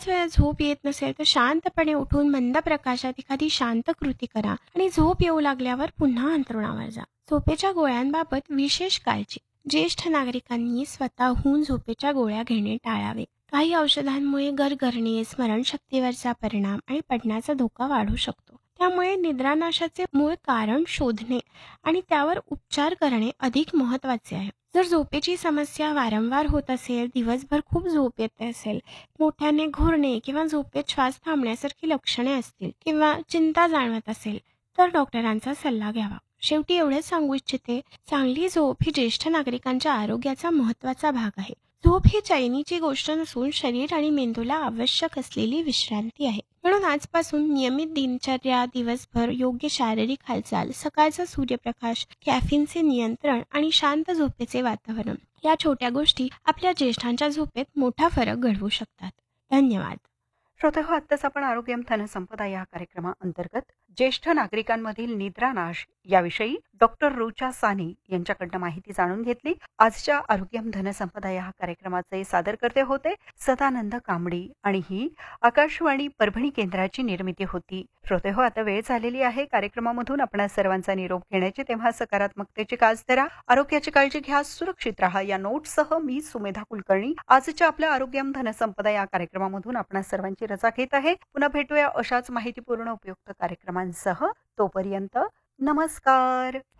बऱ्याच वेळा झोप येत नसेल तर शांतपणे उठून मंद प्रकाशात एखादी शांत कृती करा आणि झोप येऊ लागल्यावर पुन्हा अंथरुणावर जा. झोपेच्या गोळ्यांबाबत विशेष काळजी. ज्येष्ठ नागरिकांनी स्वतःहून झोपेच्या गोळ्या घेणे टाळावे. काही औषधांमुळे गरगरणे, स्मरणशक्तीवरचा परिणाम आणि पडण्याचा धोका वाढू शकतो. त्यामुळे निद्रानाशाचे मूळ कारण शोधणे आणि त्यावर उपचार करणे अधिक महत्त्वाचे आहे. जर झोपेची समस्या वारंवार होत असेल, दिवसभर खूप झोप येत असेल, मोठ्याने घोरणे किंवा झोपेत श्वास थांबण्यासारखी लक्षणे असतील किंवा चिंता जाणवत असेल, तर डॉक्टरांचा सल्ला घ्यावा. शेवटी एवढेच सांगू इच्छिते, चांगली झोप ही ज्येष्ठ नागरिकांच्या आरोग्याचा महत्त्वाचा भाग आहे. झोप ही चैनीची गोष्ट नसून शरीर आणि मेंदूला आवश्यक असलेली विश्रांती आहे. म्हणून आजपासून नियमित दिनचर्या, दिवसभर योग्य शारीरिक हालचाल, सकाळचा सूर्यप्रकाश, कॅफीनचे नियंत्रण आणि शांत झोपेचे वातावरण या छोट्या गोष्टी आपल्या ज्येष्ठांच्या झोपेत मोठा फरक घडवू शकतात. धन्यवाद. श्रोतेहो, आत्ताच आपण आरोग्यम धनसंपदा या कार्यक्रमाअंतर्गत ज्येष्ठ नागरिकांमधील निद्रानाश याविषयी डॉक्टर रुचा सानी यांच्याकडनं माहिती जाणून घेतली. आजच्या आरोग्यम धनसंपदा या कार्यक्रमाचे सादरकर्ते होते सदानंद कांबडी आणि ही आकाशवाणी परभणी केंद्राची निर्मिती होती. श्रोतेहो, आता वेळ झालेली आहे कार्यक्रमामधून आपणा सर्वांचा निरोप घेण्याची. तेव्हा सकारात्मकतेची कास धरा, आरोग्याची काळजी घ्या, सुरक्षित राहा या नोटसह मी सुमेधा कुलकर्णी आजच्या आपल्या आरोग्यम धनसंपदा या कार्यक्रमामधून आपणा सर्वांची रजा घेत आहे. पुन्हा भेटूया अशाच माहितीपूर्ण उपयुक्त कार्यक्रमांसह. तोपर्यंत नमस्कार.